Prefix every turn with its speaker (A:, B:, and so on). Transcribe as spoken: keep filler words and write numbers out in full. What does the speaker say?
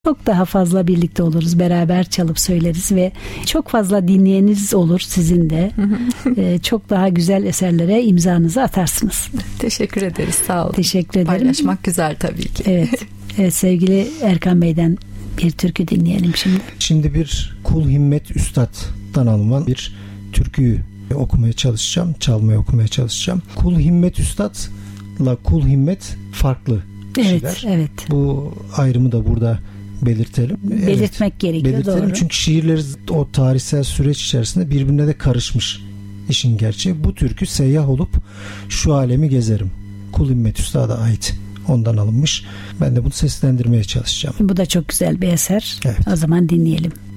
A: çok daha fazla birlikte oluruz, beraber çalıp söyleriz ve çok fazla dinleyeniniz olur sizin de. ee, çok daha güzel eserlere imzanızı atarsınız.
B: Teşekkür ederiz, sağ olun.
A: Teşekkür ederim.
B: Paylaşmak güzel tabii ki.
A: Evet, evet sevgili Erkan Bey'den bir türkü dinleyelim şimdi.
C: Şimdi bir Kul Himmet Üstad'dan alınan bir türküyü okumaya çalışacağım, çalmaya okumaya çalışacağım. Kul Himmet Üstad'la Kul Himmet farklı kişiler.
A: Evet, evet.
C: Bu ayrımı da burada belirtelim.
A: Belirtmek
C: evet,
A: gerekiyor,
C: belirtelim.
A: doğru.
C: Çünkü şiirleri o tarihsel süreç içerisinde birbirine de karışmış işin gerçeği. Bu türkü Seyyah olup şu alemi gezerim. Kul Himmet Üstad'a ait. Ondan alınmış. Ben de bunu seslendirmeye çalışacağım.
A: Bu da çok güzel bir eser.
C: Evet.
A: O zaman dinleyelim.